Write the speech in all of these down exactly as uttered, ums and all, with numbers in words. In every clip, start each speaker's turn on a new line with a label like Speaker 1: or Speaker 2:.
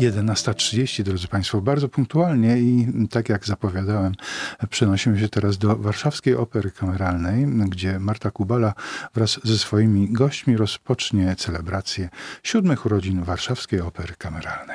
Speaker 1: jedenasta trzydzieści, drodzy Państwo, bardzo punktualnie i tak jak zapowiadałem, przenosimy się teraz do Warszawskiej Opery Kameralnej, gdzie Marta Kubala wraz ze swoimi gośćmi rozpocznie celebrację siódmych urodzin Warszawskiej Opery Kameralnej.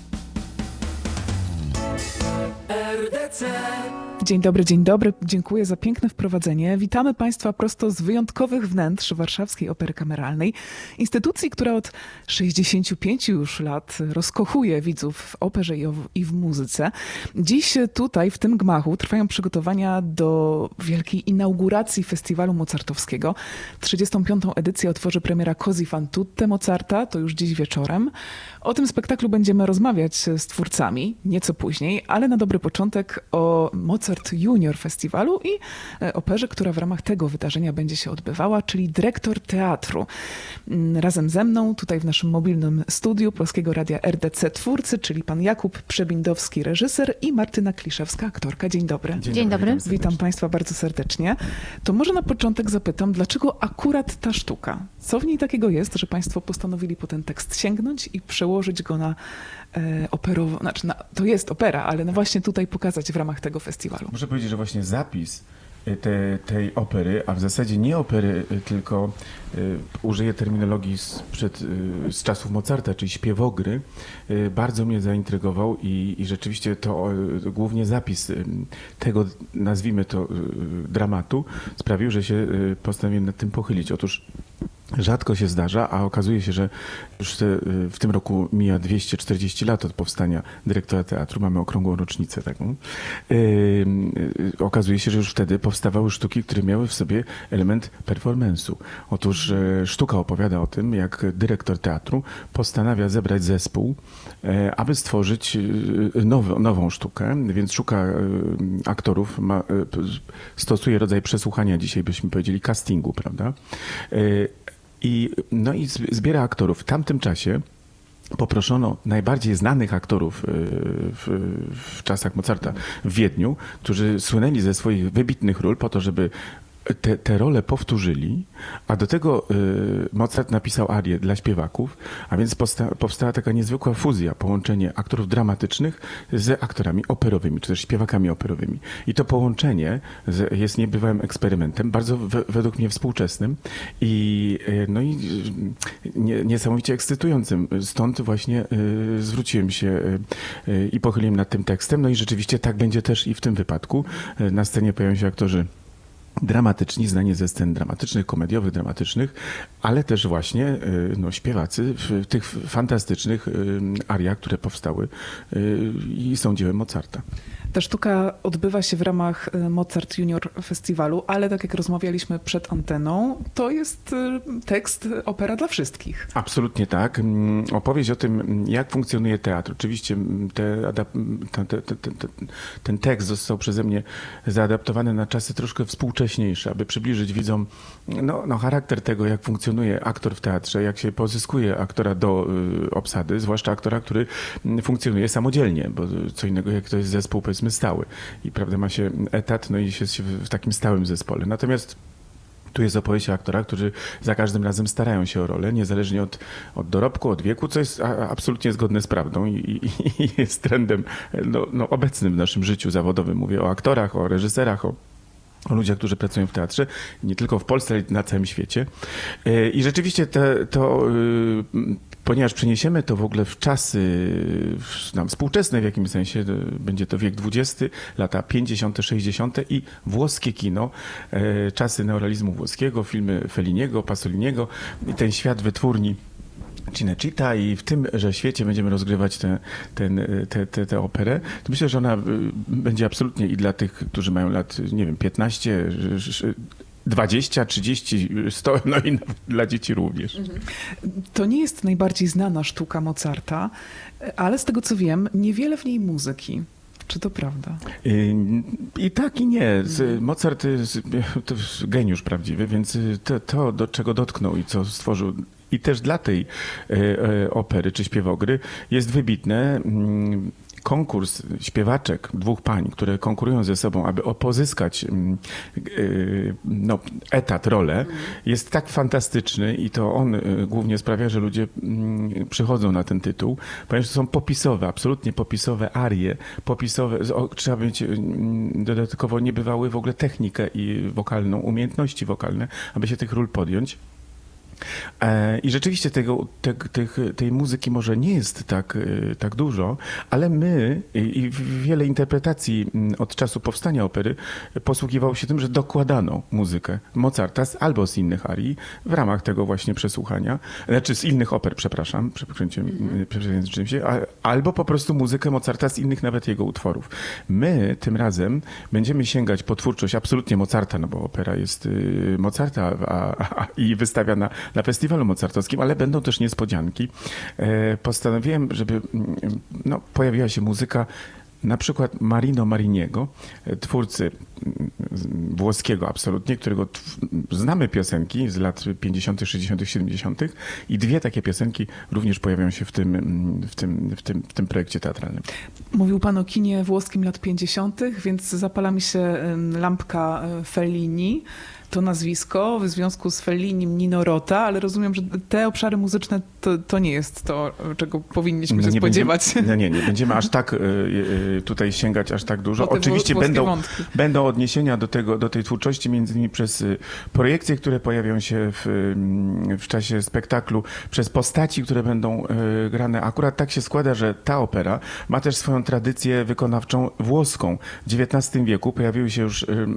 Speaker 2: R D C.
Speaker 3: Dzień dobry, dzień dobry. Dziękuję za piękne wprowadzenie. Witamy Państwa prosto z wyjątkowych wnętrz Warszawskiej Opery Kameralnej, instytucji, która od sześćdziesięciu pięciu już lat rozkochuje widzów w operze i w muzyce. Dziś tutaj, w tym gmachu, trwają przygotowania do wielkiej inauguracji festiwalu mozartowskiego. trzydziestą piątą edycję otworzy premiera Così fan tutte Mozarta, to już dziś wieczorem. O tym spektaklu będziemy rozmawiać z twórcami nieco później, ale na dobry początek o Mozart Junior Festiwalu i operze, która w ramach tego wydarzenia będzie się odbywała, czyli dyrektor teatru. Razem ze mną tutaj w naszym mobilnym studiu Polskiego Radia R D C twórcy, czyli pan Jakub Przebindowski, reżyser, i Martyna Kliszewska, aktorka. Dzień dobry.
Speaker 4: Dzień, Dzień dobry.
Speaker 3: Witam, Witam Państwa bardzo serdecznie. To może na początek zapytam, dlaczego akurat ta sztuka? Co w niej takiego jest, że Państwo postanowili po ten tekst sięgnąć i przełożyć go na e, operową, znaczy na, to jest opera, ale no właśnie tutaj pokazać w ramach tego festiwalu?
Speaker 4: Muszę powiedzieć, że właśnie zapis te, tej opery, a w zasadzie nie opery, tylko y, użyję terminologii sprzed, y, z czasów Mozarta, czyli śpiewogry, y, bardzo mnie zaintrygował i, i rzeczywiście to y, głównie zapis y, tego, nazwijmy to, y, dramatu sprawił, że się y, postanowiłem nad tym pochylić. Otóż rzadko się zdarza, a okazuje się, że już te, w tym roku mija dwieście czterdzieści lat od powstania dyrektora teatru. Mamy okrągłą rocznicę taką. Yy, yy, okazuje się, że już wtedy powstawały sztuki, które miały w sobie element performance'u. Otóż yy, sztuka opowiada o tym, jak dyrektor teatru postanawia zebrać zespół, yy, aby stworzyć yy, nowy, nową sztukę, więc szuka yy, aktorów, ma, yy, stosuje rodzaj przesłuchania, dzisiaj byśmy powiedzieli castingu, prawda? Yy, I, no i zbiera aktorów. W tamtym czasie poproszono najbardziej znanych aktorów w, w czasach Mozarta w Wiedniu, którzy słynęli ze swoich wybitnych ról po to, żeby te, te role powtórzyli, a do tego y, Mozart napisał arię dla śpiewaków, a więc powsta, powstała taka niezwykła fuzja, połączenie aktorów dramatycznych z aktorami operowymi, czy też śpiewakami operowymi. I to połączenie z, jest niebywałym eksperymentem, bardzo we, według mnie współczesnym i, y, no i y, nie, niesamowicie ekscytującym. Stąd właśnie y, zwróciłem się y, y, i pochyliłem nad tym tekstem. No i rzeczywiście tak będzie też i w tym wypadku. Y, na scenie pojawią się aktorzy dramatyczni, znani ze scen dramatycznych, komediowych, dramatycznych, ale też właśnie no, śpiewacy w tych fantastycznych ariach, które powstały i są dziełem Mozarta.
Speaker 3: Ta sztuka odbywa się w ramach Mozart Junior Festiwalu, ale tak jak rozmawialiśmy przed anteną, to jest tekst opera dla wszystkich.
Speaker 4: Absolutnie tak. Opowieść o tym, jak funkcjonuje teatr. Oczywiście te, te, te, te, te, ten tekst został przeze mnie zaadaptowany na czasy troszkę współcześniejsze, aby przybliżyć widzom no, no, charakter tego, jak funkcjonuje aktor w teatrze, jak się pozyskuje aktora do y, obsady, zwłaszcza aktora, który funkcjonuje samodzielnie, bo co innego jak to jest zespół, powiedzmy, stały i prawda, ma się etat, no i jest się w takim stałym zespole. Natomiast tu jest opowieść o aktorach, którzy za każdym razem starają się o rolę, niezależnie od, od dorobku, od wieku, co jest a, absolutnie zgodne z prawdą i, i, i jest trendem no, no, obecnym w naszym życiu zawodowym. Mówię o aktorach, o reżyserach, o o ludziach, którzy pracują w teatrze, nie tylko w Polsce, ale na całym świecie. I rzeczywiście te, to, ponieważ przeniesiemy to w ogóle w czasy nam współczesne w jakimś sensie, będzie to wiek dwudziesty, lata pięćdziesiąte, sześćdziesiąte i włoskie kino, czasy neorealizmu włoskiego, filmy Felliniego, Pasoliniego i ten świat wytwórni Cinecittà i w tymże świecie będziemy rozgrywać tę te, te, te, te operę, to myślę, że ona będzie absolutnie i dla tych, którzy mają lat, nie wiem, piętnaście, dwadzieścia, trzydzieści, sto, no i dla dzieci również.
Speaker 3: To nie jest najbardziej znana sztuka Mozarta, ale z tego co wiem, niewiele w niej muzyki. Czy to prawda?
Speaker 4: I, i tak, i nie. Mozart to geniusz prawdziwy, więc to, to, do czego dotknął i co stworzył i też dla tej e, e, opery czy śpiewogry jest wybitne. Mm, konkurs śpiewaczek, dwóch pań, które konkurują ze sobą, aby pozyskać no, etat, rolę, jest tak fantastyczny i to on głównie sprawia, że ludzie przychodzą na ten tytuł, ponieważ to są popisowe, absolutnie popisowe arie, popisowe, trzeba mieć dodatkowo niebywały w ogóle technikę i wokalną, umiejętności wokalne, aby się tych ról podjąć. I rzeczywiście tego, te, tych, tej muzyki może nie jest tak, tak dużo, ale my i wiele interpretacji od czasu powstania opery posługiwało się tym, że dokładano muzykę Mozarta albo z innych arii w ramach tego właśnie przesłuchania, znaczy z innych oper, przepraszam, przejęzyczyłem się, albo po prostu muzykę Mozarta z innych nawet jego utworów. My tym razem będziemy sięgać po twórczość absolutnie Mozarta, no bo opera jest Mozarta a, a, i wystawiana na festiwalu mozartowskim, ale będą też niespodzianki. Postanowiłem, żeby no, pojawiła się muzyka na przykład Marino Mariniego, twórcy włoskiego absolutnie, którego znamy piosenki z lat pięćdziesiątych, sześćdziesiątych, siedemdziesiątych i dwie takie piosenki również pojawią się w tym, w tym, w tym, w tym projekcie teatralnym.
Speaker 3: Mówił pan o kinie włoskim lat pięćdziesiątych, więc zapala mi się lampka Fellini. To nazwisko w związku z Fellinim Nino Rota, ale rozumiem, że te obszary muzyczne to, to nie jest to, czego powinniśmy
Speaker 4: no
Speaker 3: się
Speaker 4: nie
Speaker 3: spodziewać.
Speaker 4: Będziemy, nie, nie, nie będziemy aż tak y, tutaj sięgać aż tak dużo. Oczywiście będą, będą odniesienia do, tego, do tej twórczości, między innymi przez projekcje, które pojawią się w, w czasie spektaklu, przez postaci, które będą y, grane. Akurat tak się składa, że ta opera ma też swoją tradycję wykonawczą włoską. W dziewiętnastym wieku pojawiły się już y,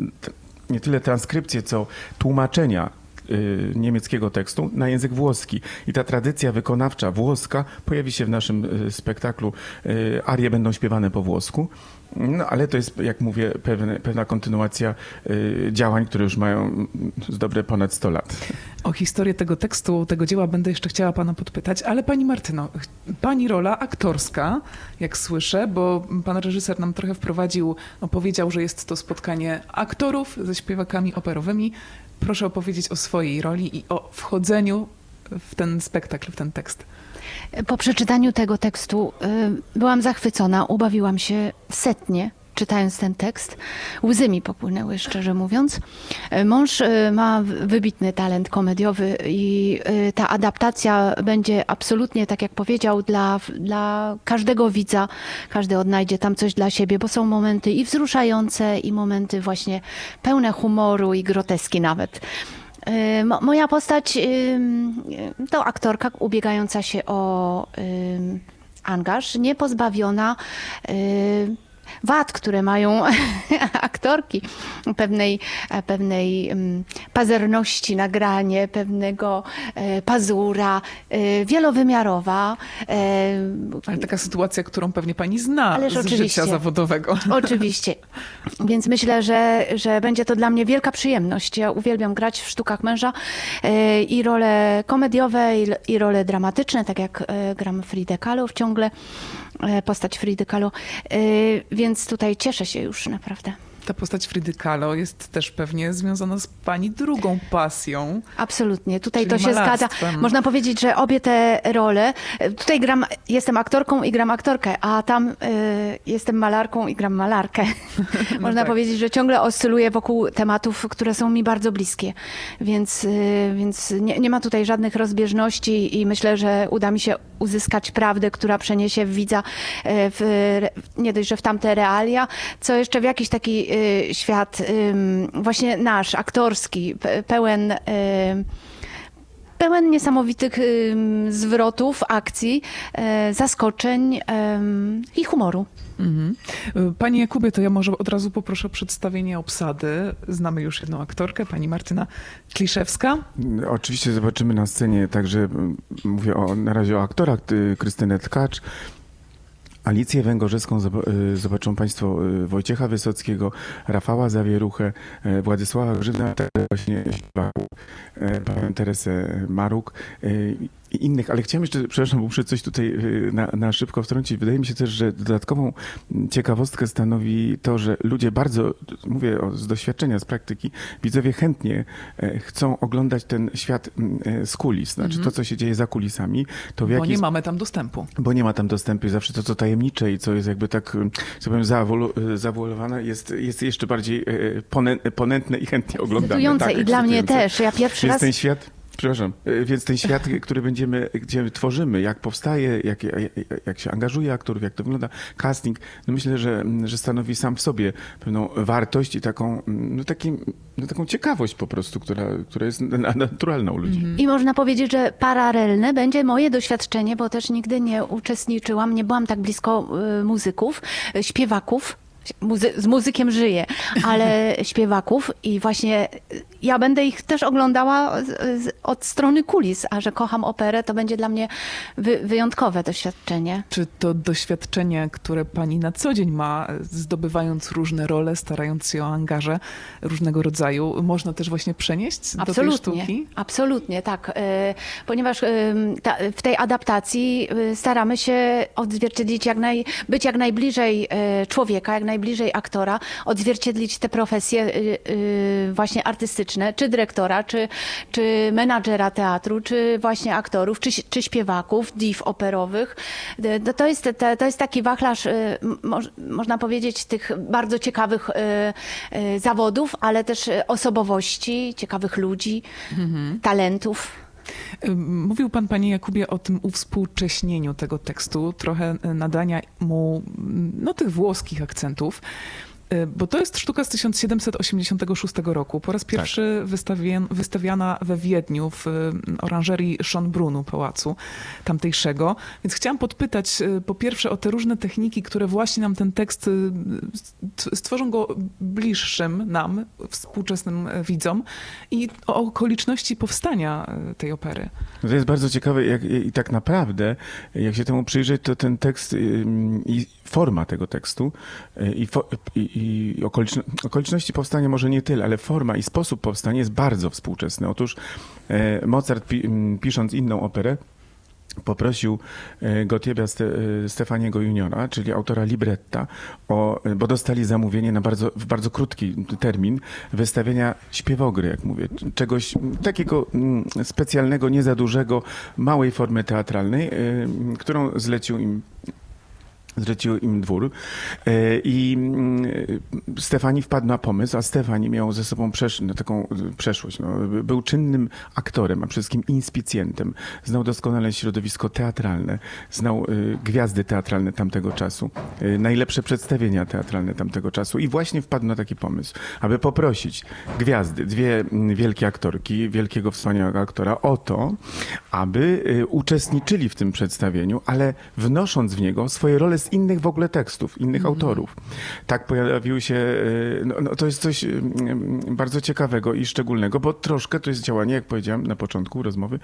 Speaker 4: nie tyle transkrypcje, co tłumaczenia y, niemieckiego tekstu na język włoski. I ta tradycja wykonawcza włoska pojawi się w naszym y, spektaklu. Y, arie będą śpiewane po włosku. No ale to jest, jak mówię, pewne, pewna kontynuacja y, działań, które już mają z dobre ponad sto lat.
Speaker 3: O historię tego tekstu, tego dzieła będę jeszcze chciała pana podpytać, ale pani Martyno, pani rola aktorska, jak słyszę, bo pan reżyser nam trochę wprowadził, opowiedział, że jest to spotkanie aktorów ze śpiewakami operowymi. Proszę opowiedzieć o swojej roli i o wchodzeniu w ten spektakl, w ten tekst.
Speaker 5: Po przeczytaniu tego tekstu y, byłam zachwycona, ubawiłam się setnie, czytając ten tekst. Łzy mi popłynęły, szczerze mówiąc. Mąż y, ma wybitny talent komediowy i y, ta adaptacja będzie absolutnie, tak jak powiedział, dla, dla każdego widza. Każdy odnajdzie tam coś dla siebie, bo są momenty i wzruszające, i momenty właśnie pełne humoru i groteski nawet. Moja postać to aktorka ubiegająca się o angaż, niepozbawiona wad, które mają aktorki, pewnej, pewnej pazerności nagranie, pewnego pazura, wielowymiarowa.
Speaker 3: Ale taka sytuacja, którą pewnie pani zna
Speaker 5: Ależ
Speaker 3: z
Speaker 5: oczywiście.
Speaker 3: życia zawodowego.
Speaker 5: Oczywiście. Więc myślę, że, że będzie to dla mnie wielka przyjemność. Ja uwielbiam grać w sztukach męża i role komediowe, i role dramatyczne, tak jak gram Fridę Kahlo ciągle, postać Fridy Kahlo. Więc tutaj cieszę się już naprawdę.
Speaker 3: Ta postać Fridy Kahlo jest też pewnie związana z pani drugą pasją.
Speaker 5: Absolutnie. Tutaj
Speaker 3: Czyli
Speaker 5: to się
Speaker 3: malarstwem.
Speaker 5: zgadza. Można powiedzieć, że obie te role, tutaj gram, jestem aktorką i gram aktorkę, a tam y, jestem malarką i gram malarkę.
Speaker 3: No
Speaker 5: Można
Speaker 3: tak.
Speaker 5: powiedzieć, że ciągle oscyluję wokół tematów, które są mi bardzo bliskie. Więc, y, więc nie, nie ma tutaj żadnych rozbieżności i myślę, że uda mi się uzyskać prawdę, która przeniesie widza w, nie dość, że w tamte realia, co jeszcze w jakiś taki y, świat y, właśnie nasz, aktorski, pełen, y, pełen niesamowitych y, zwrotów, akcji, y, zaskoczeń y, i humoru.
Speaker 3: Mhm. Panie Jakubie, to ja może od razu poproszę o przedstawienie obsady. Znamy już jedną aktorkę, pani Martyna Kliszewska.
Speaker 4: Oczywiście zobaczymy na scenie, także mówię o, na razie o aktorach, Krystynę Tkacz, Alicję Węgorzewską, zobaczą Państwo Wojciecha Wysockiego, Rafała Zawieruchę, Władysława Grzywna, właśnie Panią Teresę Maruk i innych, ale chciałem jeszcze, przepraszam, muszę coś tutaj na, na szybko wtrącić. Wydaje mi się też, że dodatkową ciekawostkę stanowi to, że ludzie bardzo, mówię o, z doświadczenia, z praktyki, widzowie chętnie chcą oglądać ten świat z kulis, znaczy mm-hmm. to, co się dzieje za kulisami. To w
Speaker 3: Bo
Speaker 4: jaki
Speaker 3: nie
Speaker 4: sp-
Speaker 3: mamy tam dostępu.
Speaker 4: Bo nie ma tam dostępu. Zawsze to, co tajemnicze i co jest jakby tak, co powiem, zawolu- zawualowane, jest, jest jeszcze bardziej ponen- ponętne i chętnie oglądane. Tak,
Speaker 5: i dla mnie też. Ja pierwszy
Speaker 4: jest
Speaker 5: raz...
Speaker 4: ten świat... Przepraszam, więc ten świat, który będziemy, gdzie tworzymy, jak powstaje, jak, jak, jak się angażuje aktorów, jak to wygląda, casting, no myślę, że, że stanowi sam w sobie pewną wartość i taką, no taki, no taką ciekawość po prostu, która, która jest naturalna u ludzi.
Speaker 5: I można powiedzieć, że paralelne będzie moje doświadczenie, bo też nigdy nie uczestniczyłam, nie byłam tak blisko y, muzyków, y, śpiewaków. Muzy- z muzykiem żyję, ale śpiewaków i właśnie ja będę ich też oglądała z, z, od strony kulis, a że kocham operę, to będzie dla mnie wy- wyjątkowe doświadczenie.
Speaker 3: Czy to doświadczenie, które pani na co dzień ma, zdobywając różne role, starając się o angaże różnego rodzaju, można też właśnie przenieść do tej sztuki?
Speaker 5: Absolutnie, tak. Ponieważ ta, w tej adaptacji staramy się odzwierciedlić, jak naj, być jak najbliżej człowieka, jak najbliżej aktora, odzwierciedlić te profesje właśnie artystyczne, czy dyrektora, czy, czy menadżera teatru, czy właśnie aktorów, czy, czy śpiewaków, div operowych. To jest, to jest taki wachlarz, można powiedzieć, tych bardzo ciekawych zawodów, ale też osobowości, ciekawych ludzi, mhm. talentów.
Speaker 3: Mówił pan, panie Jakubie, o tym uwspółcześnieniu tego tekstu, trochę nadania mu no, tych włoskich akcentów. Bo to jest sztuka z tysiąc siedemset osiemdziesiątego szóstego roku. Po raz pierwszy tak. wystawian, wystawiana we Wiedniu w oranżerii Schönbrunnu, pałacu tamtejszego. Więc chciałam podpytać po pierwsze o te różne techniki, które właśnie nam ten tekst stworzą go bliższym nam, współczesnym widzom, i o okoliczności powstania tej opery.
Speaker 4: To jest bardzo ciekawe jak, i tak naprawdę, jak się temu przyjrzeć, to ten tekst i forma tego tekstu i, i I okoliczno, okoliczności powstania może nie tyle, ale forma i sposób powstania jest bardzo współczesny. Otóż e, Mozart, pi, pisząc inną operę, poprosił Gottlieba Stefaniego juniora, czyli autora libretta, o, bo dostali zamówienie na bardzo, w bardzo krótki termin wystawienia śpiewogry, jak mówię, czegoś takiego specjalnego, nie za dużego, małej formy teatralnej, którą zlecił im Zlecił im dwór i Stefani wpadł na pomysł, a Stefani miał ze sobą przesz- no, taką przeszłość. No, był czynnym aktorem, a przede wszystkim inspicjentem. Znał doskonale środowisko teatralne, znał gwiazdy teatralne tamtego czasu, najlepsze przedstawienia teatralne tamtego czasu i właśnie wpadł na taki pomysł, aby poprosić gwiazdy, dwie wielkie aktorki, wielkiego wspaniałego aktora o to, aby uczestniczyli w tym przedstawieniu, ale wnosząc w niego swoje role z innych w ogóle tekstów, innych mm-hmm. autorów. Tak pojawiły się, no, no, to jest coś bardzo ciekawego i szczególnego, bo troszkę to jest działanie, jak powiedziałem na początku rozmowy,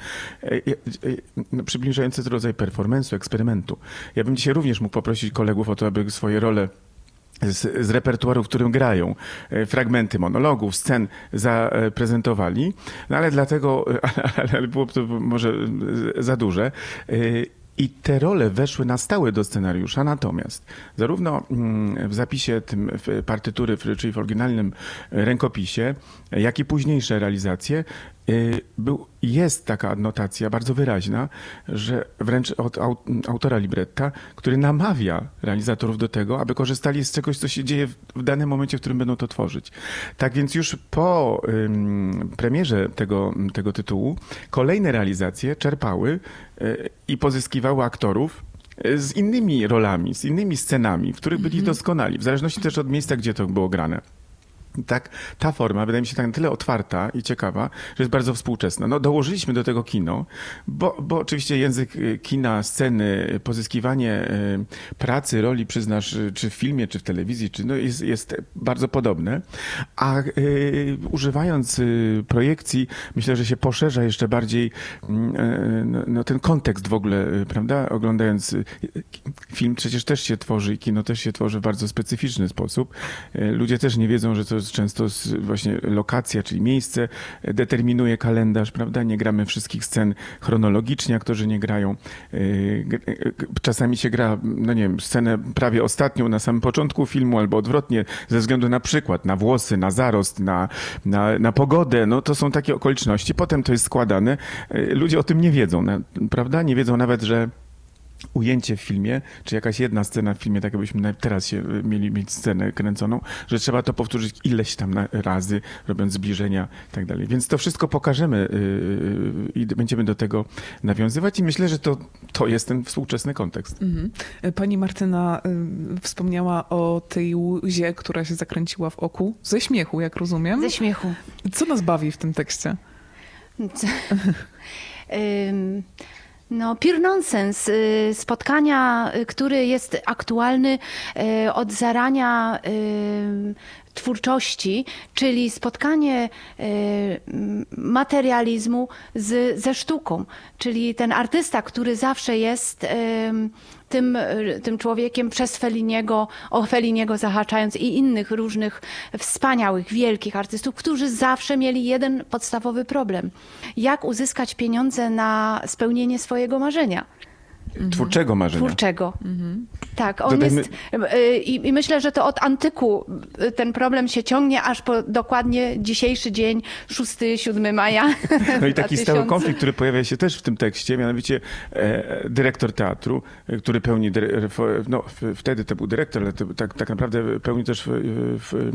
Speaker 4: no, przybliżające rodzaj performance'u, eksperymentu. Ja bym dzisiaj również mógł poprosić kolegów o to, aby swoje role Z, z repertuaru, w którym grają, fragmenty monologów, scen zaprezentowali, no ale dlatego, ale, ale było to może za duże. I te role weszły na stałe do scenariusza, natomiast zarówno w zapisie tym w partytury, czyli w oryginalnym rękopisie, jak i późniejsze realizacje, był, jest taka adnotacja bardzo wyraźna, że wręcz od autora libretta, który namawia realizatorów do tego, aby korzystali z czegoś, co się dzieje w danym momencie, w którym będą to tworzyć. Tak więc już po um, premierze tego, tego tytułu kolejne realizacje czerpały y, i pozyskiwały aktorów z innymi rolami, z innymi scenami, w których byli doskonali, w zależności też od miejsca, gdzie to było grane. Tak, ta forma wydaje mi się tak na tyle otwarta i ciekawa, że jest bardzo współczesna. No, dołożyliśmy do tego kino, bo, bo oczywiście język kina, sceny, pozyskiwanie pracy, roli przyznasz, czy w filmie, czy w telewizji, czy no jest, jest bardzo podobne, a y, używając y, projekcji, myślę, że się poszerza jeszcze bardziej y, no, no, ten kontekst w ogóle, y, prawda? Oglądając y, film przecież też się tworzy i kino też się tworzy w bardzo specyficzny sposób. Y, ludzie też nie wiedzą, że to często właśnie lokacja, czyli miejsce determinuje kalendarz, prawda? Nie gramy wszystkich scen chronologicznie, aktorzy nie grają. Czasami się gra, no nie wiem, scenę prawie ostatnią na samym początku filmu albo odwrotnie, ze względu na przykład na włosy, na zarost, na, na, na pogodę. No to są takie okoliczności. Potem to jest składane. Ludzie o tym nie wiedzą, prawda? Nie wiedzą nawet, że ujęcie w filmie, czy jakaś jedna scena w filmie, tak jakbyśmy teraz się mieli mieć scenę kręconą, że trzeba to powtórzyć ileś tam razy, robiąc zbliżenia i tak dalej. Więc to wszystko pokażemy yy, i będziemy do tego nawiązywać i myślę, że to, to jest ten współczesny kontekst.
Speaker 3: Mhm. Pani Martyna y, wspomniała o tej łzie, która się zakręciła w oku. Ze śmiechu, jak rozumiem.
Speaker 5: Ze śmiechu.
Speaker 3: Co nas bawi w tym tekście?
Speaker 5: Ym... No, pure nonsens. Spotkania, który jest aktualny od zarania twórczości, czyli spotkanie materializmu z, ze sztuką. Czyli ten artysta, który zawsze jest tym, tym człowiekiem przez Felliniego, o Felliniego zahaczając i innych różnych wspaniałych, wielkich artystów, którzy zawsze mieli jeden podstawowy problem. Jak uzyskać pieniądze na spełnienie swojego marzenia?
Speaker 4: Twórczego marzenia.
Speaker 5: Twórczego. Mhm. Tak, on
Speaker 4: Dodajmy...
Speaker 5: jest i, i myślę, że to od antyku ten problem się ciągnie aż po dokładnie dzisiejszy dzień, szóstego siódmego maja.
Speaker 4: No i taki stały konflikt, który pojawia się też w tym tekście, mianowicie e, dyrektor teatru, który pełni, no wtedy to był dyrektor, ale to, tak, tak naprawdę pełni też w, w,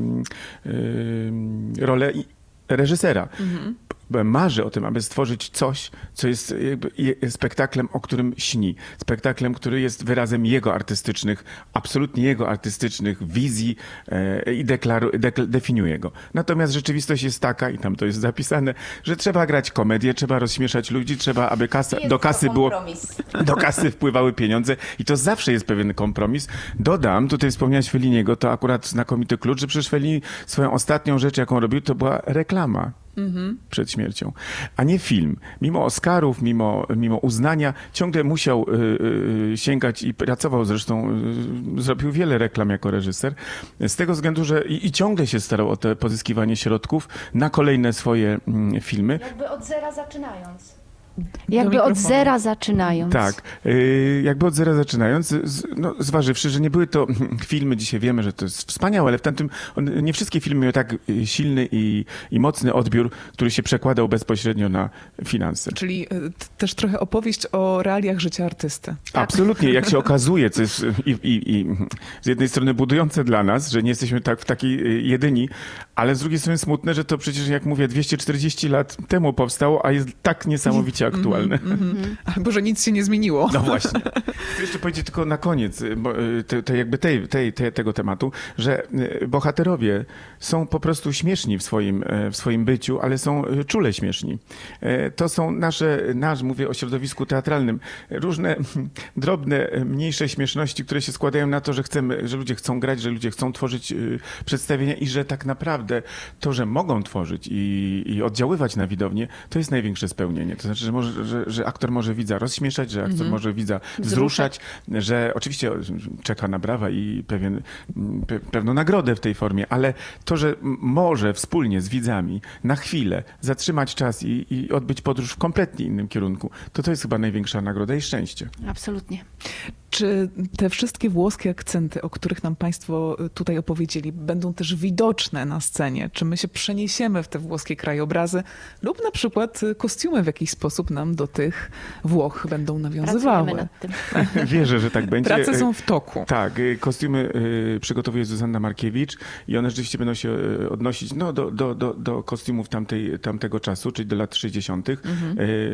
Speaker 4: w, rolę reżysera. Mhm. Marzy o tym, aby stworzyć coś, co jest jakby spektaklem, o którym śni. Spektaklem, który jest wyrazem jego artystycznych, absolutnie jego artystycznych wizji e, i deklaru, dekl, definiuje go. Natomiast rzeczywistość jest taka, i tam to jest zapisane, że trzeba grać komedię, trzeba rozśmieszać ludzi, trzeba, aby kasa, do kasy było, do kasy wpływały pieniądze i to zawsze jest pewien kompromis. Dodam, tutaj wspomniałeś Felliniego, to akurat znakomity klucz, że przecież Fellini swoją ostatnią rzecz, jaką robił, to była reklama. Mhm. Przed śmiercią, a nie film. Mimo Oscarów, mimo, mimo uznania, ciągle musiał y, y, sięgać i pracował zresztą, y, zrobił wiele reklam jako reżyser, z tego względu, że i, i ciągle się starał o te pozyskiwanie środków na kolejne swoje y, filmy.
Speaker 5: Jakby od zera zaczynając. Jakby od zera zaczynając.
Speaker 4: Tak, yy, jakby od zera zaczynając, z, no, zważywszy, że nie były to filmy, dzisiaj wiemy, że to jest wspaniałe, ale w tamtym, on, nie wszystkie filmy miały tak silny i, i mocny odbiór, który się przekładał bezpośrednio na finanse.
Speaker 3: Czyli t- też trochę opowieść o realiach życia artysty.
Speaker 4: Tak. Absolutnie, jak się okazuje, co jest i, i, i z jednej strony budujące dla nas, że nie jesteśmy tak w takiej jedyni, ale z drugiej strony smutne, że to przecież, jak mówię, dwieście czterdzieści lat temu powstało, a jest tak niesamowicie aktualne. Mm, mm, mm.
Speaker 3: Albo, że nic się nie zmieniło.
Speaker 4: No właśnie. Chcę jeszcze powiedzieć tylko na koniec bo, te, te jakby tej, tej, tej, tego tematu, że bohaterowie są po prostu śmieszni w swoim, w swoim byciu, ale są czule śmieszni. To są nasze, nasz, mówię o środowisku teatralnym, różne drobne, mniejsze śmieszności, które się składają na to, że chcemy, że ludzie chcą grać, że ludzie chcą tworzyć przedstawienia i że tak naprawdę to, że mogą tworzyć i, i oddziaływać na widownię, to jest największe spełnienie. To znaczy, że, może, że, że aktor może widza rozśmieszać, że aktor mm-hmm. może widza wzruszać, Wzruszać. że oczywiście czeka na brawa i pewien, pe, pewną nagrodę w tej formie, ale to, że może wspólnie z widzami na chwilę zatrzymać czas i, i odbyć podróż w kompletnie innym kierunku, to to jest chyba największa nagroda i szczęście.
Speaker 5: Absolutnie.
Speaker 3: Czy te wszystkie włoskie akcenty, o których nam Państwo tutaj opowiedzieli, będą też widoczne na scenie? Czy my się przeniesiemy w te włoskie krajobrazy lub na przykład kostiumy w jakiś sposób nam do tych Włoch będą nawiązywały?
Speaker 5: Nad tym.
Speaker 4: Wierzę, że tak będzie.
Speaker 3: Prace są w toku.
Speaker 4: Tak, kostiumy przygotowuje Zuzanna Markiewicz i one rzeczywiście będą się odnosić no, do, do, do, do kostiumów tamtej, tamtego czasu, czyli do lat sześćdziesiątych. Mhm.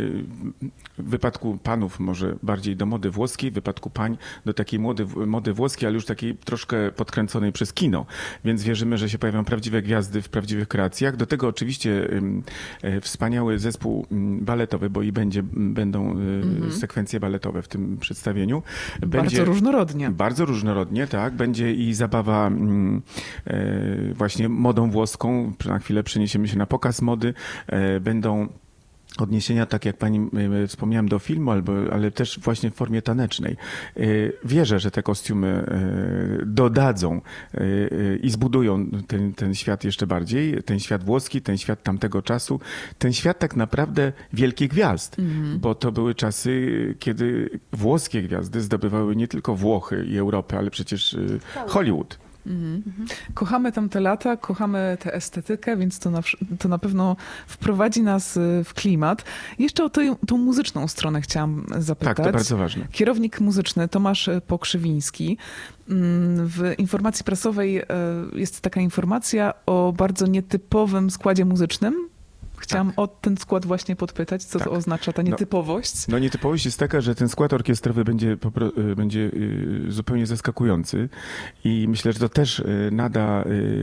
Speaker 4: W wypadku panów może bardziej do mody włoskiej, w wypadku pań do takiej mody, mody włoskiej, ale już takiej troszkę podkręconej przez kino. Więc wierzymy, że się pojawią prawdziwe gwiazdy w prawdziwych kreacjach. Do tego oczywiście y, wspaniały zespół baletowy, bo i będzie, będą y, mm-hmm. sekwencje baletowe w tym przedstawieniu. Będzie,
Speaker 3: bardzo różnorodnie.
Speaker 4: Bardzo różnorodnie, tak. Będzie i zabawa y, y, właśnie modą włoską. Na chwilę przeniesiemy się na pokaz mody. Y, będą odniesienia, tak jak pani y, wspomniałem, do filmu, albo, ale też właśnie w formie tanecznej. Y, Wierzę, że te kostiumy y, dodadzą y, y, i zbudują ten, ten świat jeszcze bardziej, ten świat włoski, ten świat tamtego czasu, ten świat tak naprawdę wielkich gwiazd, mm-hmm. bo to były czasy, kiedy włoskie gwiazdy zdobywały nie tylko Włochy i Europę, ale przecież y, Hollywood.
Speaker 3: Mhm. Kochamy tamte lata, kochamy tę estetykę, więc to na, to na pewno wprowadzi nas w klimat. Jeszcze o tę, tą muzyczną stronę chciałam zapytać.
Speaker 4: Tak, to bardzo ważne.
Speaker 3: Kierownik muzyczny Tomasz Pokrzywiński. W informacji prasowej jest taka informacja o bardzo nietypowym składzie muzycznym. Chciałam tak. o ten skład właśnie podpytać, co tak. to oznacza ta nietypowość?
Speaker 4: No, no nietypowość jest taka, że ten skład orkiestrowy będzie, będzie zupełnie zaskakujący i myślę, że to też nada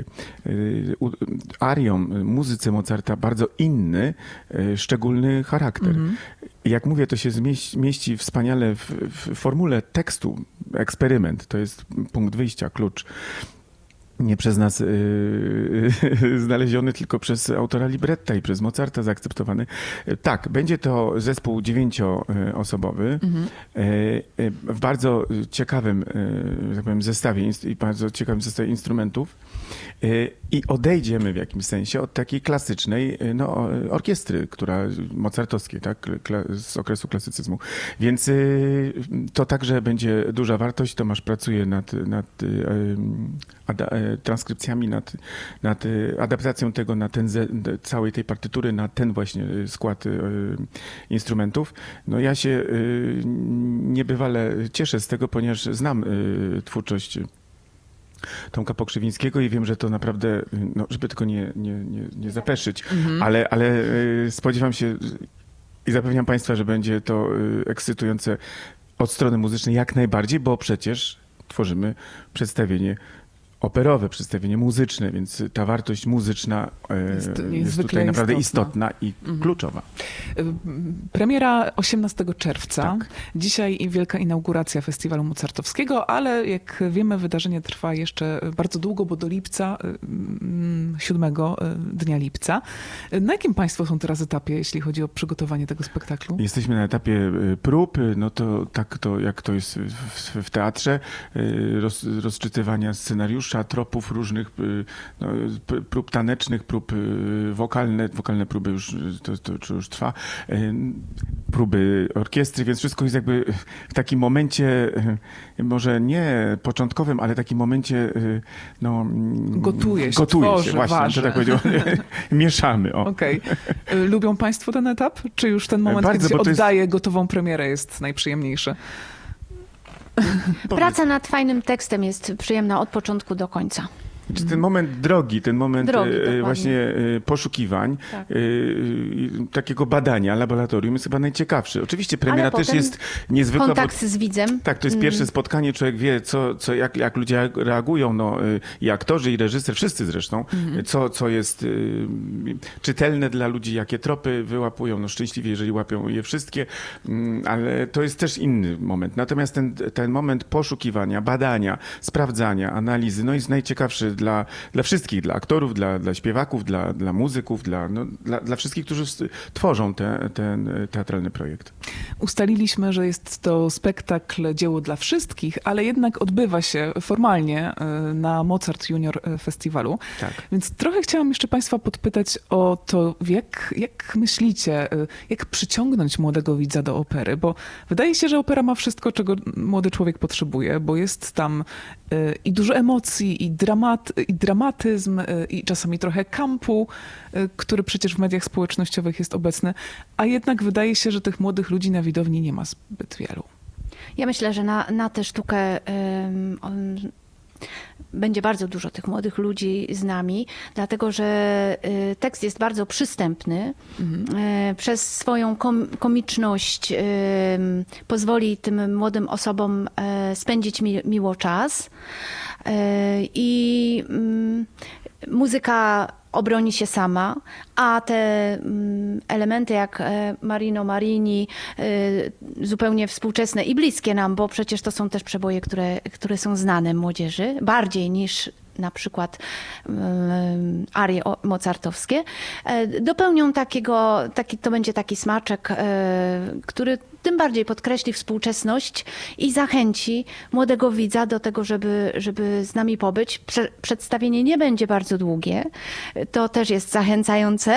Speaker 4: ariom, muzyce Mozarta bardzo inny, szczególny charakter. Mhm. Jak mówię, to się zmieści, mieści wspaniale w, w formule tekstu, eksperyment, to jest punkt wyjścia, klucz. Nie przez nas yy, znaleziony, tylko przez autora libretta i przez Mozarta zaakceptowany. Tak, będzie to zespół dziewięcioosobowy mhm. yy, w bardzo ciekawym yy, tak powiem, zestawie i bardzo ciekawym zestawie instrumentów yy, i odejdziemy w jakimś sensie od takiej klasycznej no, orkiestry, która mozartowskiej, tak, Kla- z okresu klasycyzmu. Więc yy, to także będzie duża wartość. Tomasz pracuje nad, nad yy, ada- transkrypcjami, nad, nad adaptacją tego na ten, całej tej partytury, na ten właśnie skład instrumentów. No ja się niebywale cieszę z tego, ponieważ znam twórczość Tomka Pokrzywińskiego i wiem, że to naprawdę, no, żeby tylko nie, nie, nie, nie zapeszyć, mhm. ale, ale spodziewam się i zapewniam Państwa, że będzie to ekscytujące od strony muzycznej jak najbardziej, bo przecież tworzymy przedstawienie operowe, przedstawienie muzyczne, więc ta wartość muzyczna jest, jest tutaj naprawdę istotna, istotna i mhm. kluczowa.
Speaker 3: Premiera osiemnastego czerwca.
Speaker 4: Tak.
Speaker 3: Dzisiaj wielka inauguracja festiwalu mozartowskiego, ale jak wiemy, wydarzenie trwa jeszcze bardzo długo, bo do lipca, siódmego dnia lipca. Na jakim Państwo są teraz etapie, jeśli chodzi o przygotowanie tego spektaklu?
Speaker 4: Jesteśmy na etapie prób, no to tak to jak to jest w, w teatrze, roz, rozczytywania scenariusza, tropów różnych, no, prób tanecznych, prób wokalne, wokalne próby już, to, to, to już trwa, próby orkiestry, więc wszystko jest jakby w takim momencie, może nie początkowym, ale takim momencie, no...
Speaker 3: Gotuje się,
Speaker 4: gotuje
Speaker 3: tworzy,
Speaker 4: się, właśnie,
Speaker 3: waży.
Speaker 4: to tak powiedział, mieszamy.
Speaker 3: Okej. Okay. Lubią Państwo ten etap? Czy już ten moment, Bardzo, kiedy się oddaje jest... gotową premierę, jest najprzyjemniejszy?
Speaker 5: Praca nad fajnym tekstem jest przyjemna od początku do końca.
Speaker 4: Znaczy ten moment drogi, ten moment
Speaker 5: drogi,
Speaker 4: właśnie poszukiwań, tak. takiego badania, laboratorium jest chyba najciekawszy. Oczywiście premiera też jest niezwykła.
Speaker 5: Kontakt bo, z widzem.
Speaker 4: Tak, to jest mm. pierwsze spotkanie, człowiek wie, co, co, jak, jak ludzie reagują, no, i aktorzy, i reżyser, wszyscy zresztą, mm. co, co jest czytelne dla ludzi, jakie tropy wyłapują, no szczęśliwie, jeżeli łapią je wszystkie, ale to jest też inny moment. Natomiast ten, ten moment poszukiwania, badania, sprawdzania, analizy, no jest najciekawszy dla, dla wszystkich, dla aktorów, dla, dla śpiewaków, dla, dla muzyków, dla, no, dla, dla wszystkich, którzy tworzą te, ten teatralny projekt.
Speaker 3: Ustaliliśmy, że jest to spektakl, dzieło dla wszystkich, ale jednak odbywa się formalnie na Mozart Junior Festiwalu.
Speaker 4: Tak.
Speaker 3: Więc trochę chciałam jeszcze Państwa podpytać o to, jak, jak myślicie, jak przyciągnąć młodego widza do opery, bo wydaje się, że opera ma wszystko, czego młody człowiek potrzebuje, bo jest tam i dużo emocji, i dramat, i dramatyzm, i czasami trochę kampu, który przecież w mediach społecznościowych jest obecny, a jednak wydaje się, że tych młodych ludzi na widowni nie ma zbyt wielu.
Speaker 5: Ja myślę, że na, na tę sztukę um, on, będzie bardzo dużo tych młodych ludzi z nami, dlatego że y, tekst jest bardzo przystępny. Mhm. Y, przez swoją kom, komiczność y, pozwoli tym młodym osobom y, spędzić mi, miło czas. Y, I y, muzyka obroni się sama, a te elementy jak Marino Marini, zupełnie współczesne i bliskie nam, bo przecież to są też przeboje, które, które są znane młodzieży, bardziej niż na przykład arie mozartowskie, dopełnią takiego, taki, to będzie taki smaczek, który tym bardziej podkreśli współczesność i zachęci młodego widza do tego, żeby, żeby z nami pobyć. Prze- przedstawienie nie będzie bardzo długie, to też jest zachęcające,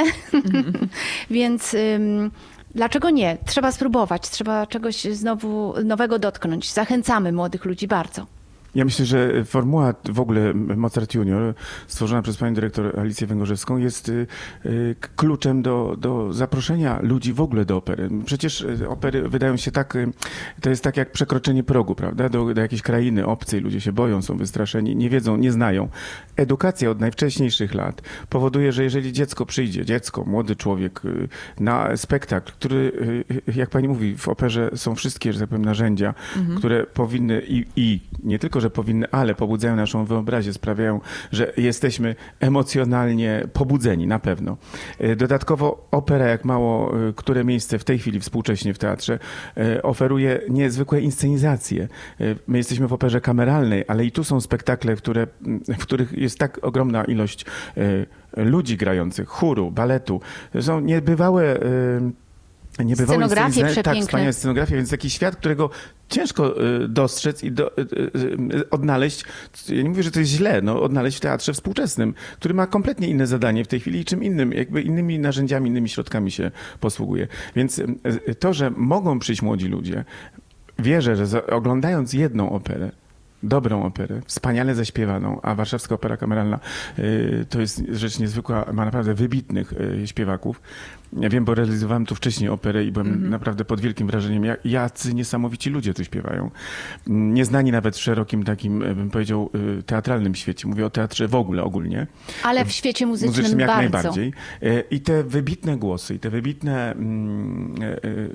Speaker 5: więc ym, dlaczego nie? Trzeba spróbować, trzeba czegoś znowu nowego dotknąć. Zachęcamy młodych ludzi bardzo.
Speaker 4: Ja myślę, że formuła w ogóle Mozart Junior, stworzona przez panią dyrektor Alicję Węgorzewską, jest kluczem do, do zaproszenia ludzi w ogóle do opery. Przecież opery wydają się tak, to jest tak jak przekroczenie progu, prawda, do, do jakiejś krainy obcej. Ludzie się boją, są wystraszeni, nie wiedzą, nie znają. Edukacja od najwcześniejszych lat powoduje, że jeżeli dziecko przyjdzie, dziecko, młody człowiek na spektakl, który, jak pani mówi, w operze są wszystkie, że tak powiem, narzędzia, mhm. które powinny i, i nie tylko, że powinny, ale pobudzają naszą wyobraźnię, sprawiają, że jesteśmy emocjonalnie pobudzeni, na pewno. Dodatkowo opera, jak mało które miejsce w tej chwili współcześnie w teatrze, oferuje niezwykłe inscenizacje. My jesteśmy w operze kameralnej, ale i tu są spektakle, które, w których jest tak ogromna ilość ludzi grających, chóru, baletu. Są niebywałe Niebywałe
Speaker 5: scenografie przepiękne.
Speaker 4: Tak, wspaniałe scenografie, więc taki świat, którego ciężko dostrzec i do, odnaleźć, ja nie mówię, że to jest źle, no, odnaleźć w teatrze współczesnym, który ma kompletnie inne zadanie w tej chwili i czym innym, jakby innymi narzędziami, innymi środkami się posługuje. Więc to, że mogą przyjść młodzi ludzie, wierzę, że oglądając jedną operę, dobrą operę, wspaniale zaśpiewaną, a Warszawska Opera Kameralna y, to jest rzecz niezwykła, ma naprawdę wybitnych y, śpiewaków. Ja wiem, bo realizowałem tu wcześniej operę i byłem mm-hmm. naprawdę pod wielkim wrażeniem, jak, jacy niesamowici ludzie tu śpiewają. Nieznani nawet w szerokim takim, bym powiedział, y, teatralnym świecie. Mówię o teatrze w ogóle, ogólnie.
Speaker 5: Ale w świecie muzycznym,
Speaker 4: muzycznym jak
Speaker 5: bardzo.
Speaker 4: najbardziej. Y, I te wybitne głosy, i te wybitne mm, y,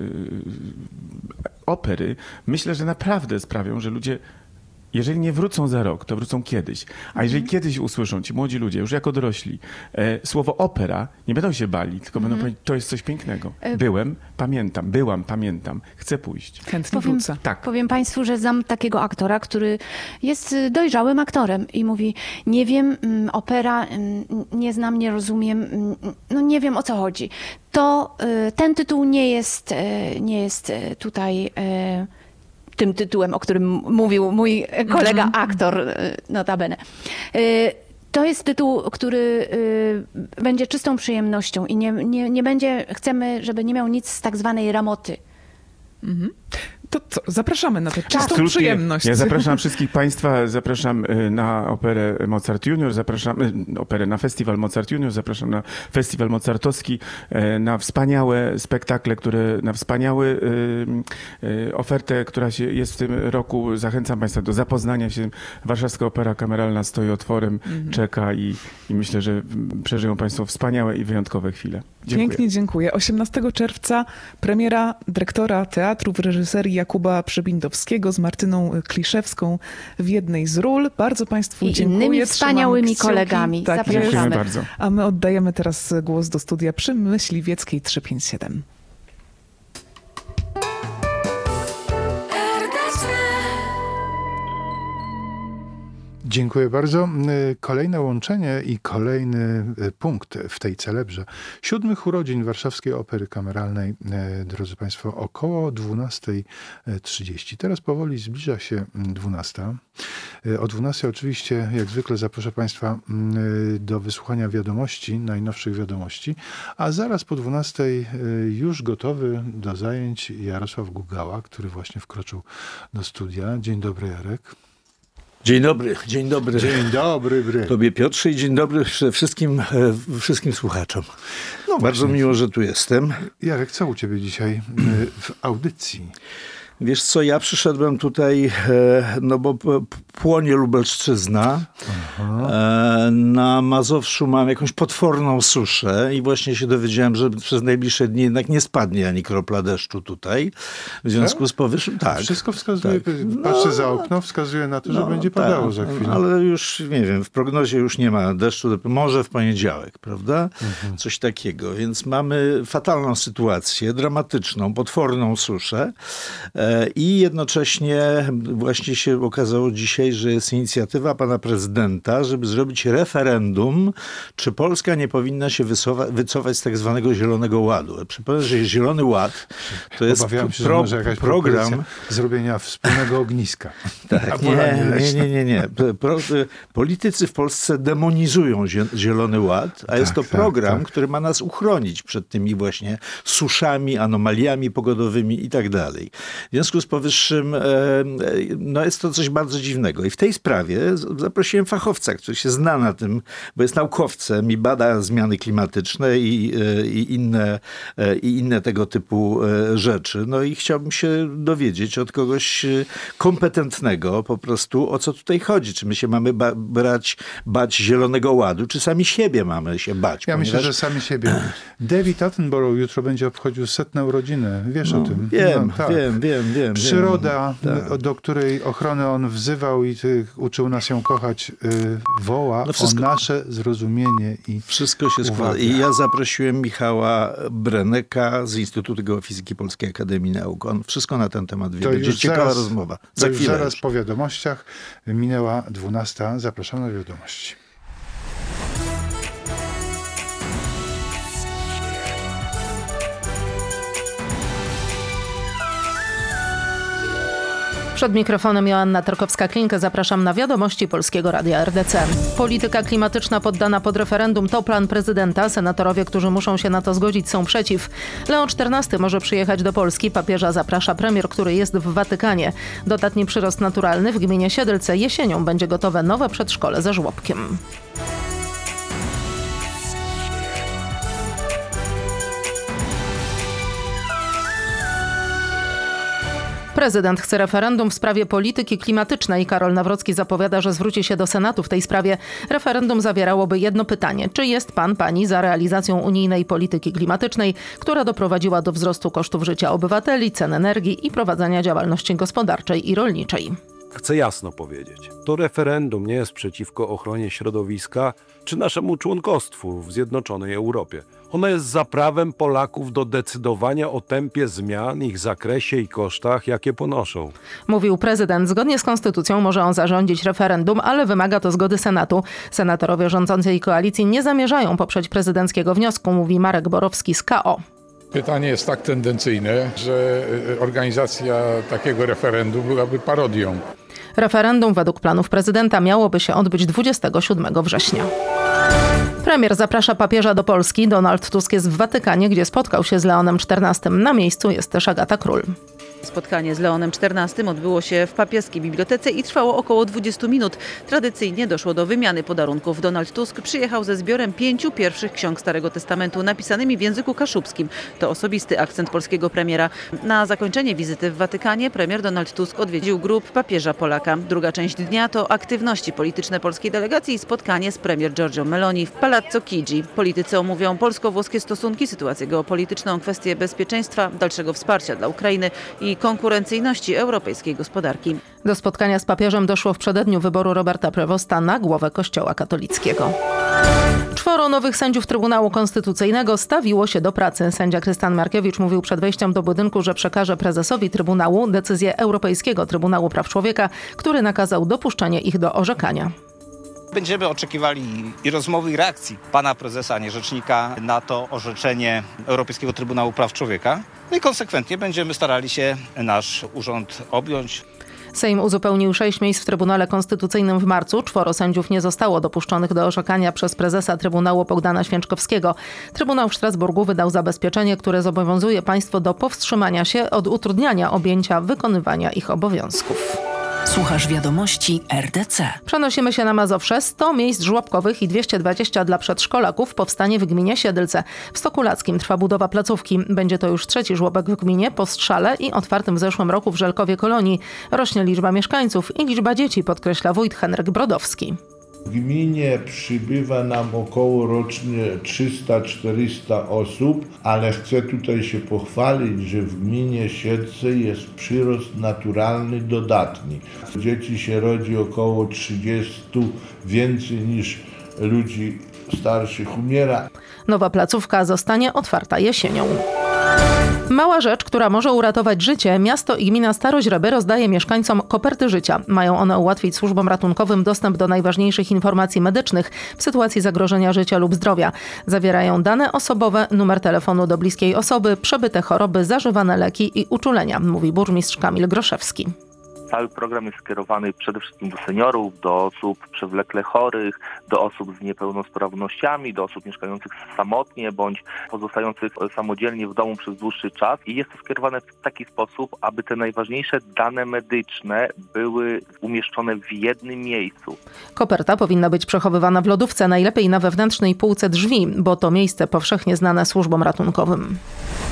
Speaker 4: y, opery, myślę, że naprawdę sprawią, że ludzie jeżeli nie wrócą za rok, to wrócą kiedyś. A jeżeli mm. kiedyś usłyszą ci młodzi ludzie, już jako dorośli, e, słowo opera, nie będą się bali, tylko mm. będą powiedzieć, to jest coś pięknego. Byłem, pamiętam, byłam, pamiętam, chcę pójść.
Speaker 3: Chętnie
Speaker 5: powiem,
Speaker 3: wrócę.
Speaker 5: Tak. Powiem państwu, że znam takiego aktora, który jest dojrzałym aktorem i mówi, nie wiem, opera, nie znam, nie rozumiem, no nie wiem, o co chodzi. To ten tytuł nie jest, nie jest tutaj tym tytułem, o którym mówił mój kolega mm-hmm. aktor, notabene. To jest tytuł, który będzie czystą przyjemnością i nie, nie, nie będzie, chcemy, żeby nie miał nic z tak zwanej ramoty.
Speaker 3: Mm-hmm. To co, zapraszamy na tę czystą
Speaker 4: Absolutnie.
Speaker 3: przyjemność.
Speaker 4: Ja zapraszam wszystkich państwa, zapraszam na operę Mozart Junior, zapraszam operę na festiwal Mozart Junior, zapraszam na festiwal mozartowski, na wspaniałe spektakle, które, na wspaniałą ofertę, która się jest w tym roku. Zachęcam państwa do zapoznania się. Warszawska Opera Kameralna stoi otworem, mm-hmm. czeka i, i myślę, że przeżyją państwo wspaniałe i wyjątkowe chwile. Dziękuję.
Speaker 3: Pięknie dziękuję. osiemnastego czerwca premiera dyrektora teatru w reżyserii Jakuba Przebindowskiego z Martyną Kliszewską w jednej z ról. Bardzo państwu
Speaker 5: I
Speaker 3: dziękuję.
Speaker 5: innymi wspaniałymi kolegami.
Speaker 3: Tak
Speaker 5: Zapraszamy.
Speaker 4: Jest. Bardzo.
Speaker 3: A my oddajemy teraz głos do studia przy Myśliwieckiej trzysta pięćdziesiąt siedem.
Speaker 1: Dziękuję bardzo. Kolejne łączenie i kolejny punkt w tej celebrze siódmych urodzin Warszawskiej Opery Kameralnej, drodzy państwo, około dwunasta trzydzieści. Teraz powoli zbliża się dwunasta. O dwunastej oczywiście, jak zwykle, zaproszę państwa do wysłuchania wiadomości, najnowszych wiadomości, a zaraz po dwunastej już gotowy do zajęć Jarosław Gugała, który właśnie wkroczył do studia. Dzień dobry, Jarek.
Speaker 6: Dzień dobry, dzień dobry.
Speaker 1: Dzień dobry, bry.
Speaker 6: Tobie, Piotrze, i dzień dobry wszystkim, wszystkim słuchaczom. No bardzo właśnie. Miło, że tu jestem.
Speaker 1: Jarek, co u ciebie dzisiaj w audycji?
Speaker 6: Wiesz co, ja przyszedłem tutaj, no bo płonie Lubelszczyzna. Aha. Na Mazowszu mam jakąś potworną suszę i właśnie się dowiedziałem, że przez najbliższe dni jednak nie spadnie ani kropla deszczu tutaj. W związku tak? z powyższym, tak.
Speaker 1: Wszystko wskazuje, tak. patrzę no, za okno, wskazuje na to, że
Speaker 6: no,
Speaker 1: będzie padało
Speaker 6: tak,
Speaker 1: za chwilę.
Speaker 6: Ale już, nie wiem, w prognozie już nie ma deszczu, może w poniedziałek, prawda? Mhm. Coś takiego, więc mamy fatalną sytuację, dramatyczną, potworną suszę. I jednocześnie właśnie się okazało dzisiaj, że jest inicjatywa pana prezydenta, żeby zrobić referendum, czy Polska nie powinna się wycofa- wycofać z tak zwanego Zielonego Ładu. Przypomnę, że Zielony Ład to jest
Speaker 1: Obawiam się,
Speaker 6: pro-
Speaker 1: że może jakaś
Speaker 6: program
Speaker 1: zrobienia wspólnego ogniska.
Speaker 6: Tak, nie, nie, nie, nie, nie. Pro, politycy w Polsce demonizują Zielony Ład, a jest
Speaker 1: tak,
Speaker 6: to program,
Speaker 1: tak, tak.
Speaker 6: który ma nas uchronić przed tymi właśnie suszami, anomaliami pogodowymi i tak dalej. W związku z powyższym no jest to coś bardzo dziwnego. I w tej sprawie zaprosiłem fachowca, który się zna na tym, bo jest naukowcem i bada zmiany klimatyczne i, i, inne, i inne tego typu rzeczy. No i chciałbym się dowiedzieć od kogoś kompetentnego po prostu, o co tutaj chodzi. Czy my się mamy ba- brać, bać Zielonego Ładu, czy sami siebie mamy się bać?
Speaker 1: Ja
Speaker 6: ponieważ...
Speaker 1: myślę, że sami siebie. David Attenborough jutro będzie obchodził setne urodziny. Wiesz
Speaker 6: no,
Speaker 1: o tym?
Speaker 6: Wiem,
Speaker 1: no, tak.
Speaker 6: wiem, wiem, wiem.
Speaker 1: Przyroda,
Speaker 6: wiem. Tak.
Speaker 1: do której ochrony on wzywał i ty, uczył nas ją kochać, y, woła
Speaker 6: No wszystko...
Speaker 1: o nasze zrozumienie i
Speaker 6: Wszystko się składa. I ja zaprosiłem Michała Breneka z Instytutu Geofizyki Polskiej Akademii Nauk. On wszystko na ten temat wie.
Speaker 1: To
Speaker 6: Będzie
Speaker 1: już
Speaker 6: ciekawa
Speaker 1: zaraz,
Speaker 6: rozmowa.
Speaker 1: To
Speaker 6: Za
Speaker 1: już
Speaker 6: chwilę.
Speaker 1: zaraz
Speaker 6: Już.
Speaker 1: po wiadomościach. Minęła dwunasta. Zapraszam na wiadomości.
Speaker 7: Przed mikrofonem Joanna Tarkowska-Klinkę. Zapraszam na wiadomości Polskiego Radia R D C. Polityka klimatyczna poddana pod referendum to plan prezydenta. Senatorowie, którzy muszą się na to zgodzić, są przeciw. Leon czternasty może przyjechać do Polski. Papieża zaprasza premier, który jest w Watykanie. Dodatni przyrost naturalny w gminie Siedlce. Jesienią będzie gotowe nowe przedszkole ze żłobkiem. Prezydent chce referendum w sprawie polityki klimatycznej. Karol Nawrocki zapowiada, że zwróci się do Senatu w tej sprawie. Referendum zawierałoby jedno pytanie. Czy jest pan, pani za realizacją unijnej polityki klimatycznej, która doprowadziła do wzrostu kosztów życia obywateli, cen energii i prowadzenia działalności gospodarczej i rolniczej?
Speaker 8: Chcę jasno powiedzieć, to referendum nie jest przeciwko ochronie środowiska czy naszemu członkostwu w Zjednoczonej Europie. Ono jest za prawem Polaków do decydowania o tempie zmian, ich zakresie i kosztach, jakie ponoszą.
Speaker 7: Mówił prezydent. Zgodnie z konstytucją może on zarządzić referendum, ale wymaga to zgody Senatu. Senatorowie rządzącej koalicji nie zamierzają poprzeć prezydenckiego wniosku, mówi Marek Borowski z K O.
Speaker 9: Pytanie jest tak tendencyjne, że organizacja takiego referendum byłaby parodią.
Speaker 7: Referendum według planów prezydenta miałoby się odbyć dwudziestego siódmego września. Premier zaprasza papieża do Polski. Donald Tusk jest w Watykanie, gdzie spotkał się z Leonem czternastym. Na miejscu jest też Agata Król.
Speaker 10: Spotkanie z Leonem czternastym odbyło się w papieskiej bibliotece i trwało około dwudziestu minut. Tradycyjnie doszło do wymiany podarunków. Donald Tusk przyjechał ze zbiorem pięciu pierwszych ksiąg Starego Testamentu napisanymi w języku kaszubskim. To osobisty akcent polskiego premiera. Na zakończenie wizyty w Watykanie premier Donald Tusk odwiedził grób papieża Polaka. Druga część dnia to aktywności polityczne polskiej delegacji i spotkanie z premier Giorgią Meloni w Palazzo Chigi. Politycy omówią polsko-włoskie stosunki, sytuację geopolityczną, kwestie bezpieczeństwa, dalszego wsparcia dla Ukrainy i konkurencyjności europejskiej gospodarki.
Speaker 7: Do spotkania z papieżem doszło w przededniu wyboru Roberta Prevosta na głowę Kościoła katolickiego. Czworo nowych sędziów Trybunału Konstytucyjnego stawiło się do pracy. Sędzia Krystian Markiewicz mówił przed wejściem do budynku, że przekaże prezesowi Trybunału decyzję Europejskiego Trybunału Praw Człowieka, który nakazał dopuszczenie ich do orzekania.
Speaker 11: Będziemy oczekiwali i rozmowy, i reakcji pana prezesa, nie rzecznika, na to orzeczenie Europejskiego Trybunału Praw Człowieka. No i konsekwentnie będziemy starali się nasz urząd objąć.
Speaker 7: Sejm uzupełnił sześć miejsc w Trybunale Konstytucyjnym w marcu. Czworo sędziów nie zostało dopuszczonych do orzekania przez prezesa Trybunału Bogdana Święczkowskiego. Trybunał w Strasburgu wydał zabezpieczenie, które zobowiązuje państwo do powstrzymania się od utrudniania objęcia wykonywania ich obowiązków.
Speaker 2: Słuchasz wiadomości R D C.
Speaker 7: Przenosimy się na Mazowsze. sto miejsc żłobkowych i dwieście dwadzieścia dla przedszkolaków powstanie w gminie Siedlce. W Stokulackim trwa budowa placówki. Będzie to już trzeci żłobek w gminie po Strzale i otwartym w zeszłym roku w Żelkowie Kolonii. Rośnie liczba mieszkańców i liczba dzieci, podkreśla wójt Henryk Brodowski.
Speaker 12: W gminie przybywa nam około rocznie trzysta czterysta osób, ale chcę tutaj się pochwalić, że w gminie Siedlce jest przyrost naturalny dodatni. Dzieci się rodzi około trzydzieści, więcej niż ludzi starszych umiera.
Speaker 7: Nowa placówka zostanie otwarta jesienią. Mała rzecz, która może uratować życie. Miasto i gmina Staroźreby rozdaje mieszkańcom koperty życia. Mają one ułatwić służbom ratunkowym dostęp do najważniejszych informacji medycznych w sytuacji zagrożenia życia lub zdrowia. Zawierają dane osobowe, numer telefonu do bliskiej osoby, przebyte choroby, zażywane leki i uczulenia, mówi burmistrz Kamil Groszewski.
Speaker 13: Cały program jest skierowany przede wszystkim do seniorów, do osób przewlekle chorych, do osób z niepełnosprawnościami, do osób mieszkających samotnie bądź pozostających samodzielnie w domu przez dłuższy czas. I jest to skierowane w taki sposób, aby te najważniejsze dane medyczne były umieszczone w jednym miejscu.
Speaker 7: Koperta powinna być przechowywana w lodówce, najlepiej na wewnętrznej półce drzwi, bo to miejsce powszechnie znane służbom ratunkowym.